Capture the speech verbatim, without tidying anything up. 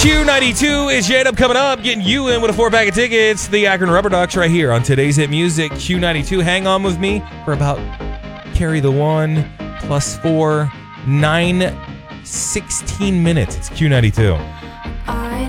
Q ninety-two is J-Dub coming up, getting you in with a four-pack of tickets. The Akron Rubber Ducks right here on Today's Hit Music. Q ninety-two, hang on with me for about carry the one plus four, nine, sixteen minutes. It's Q ninety-two.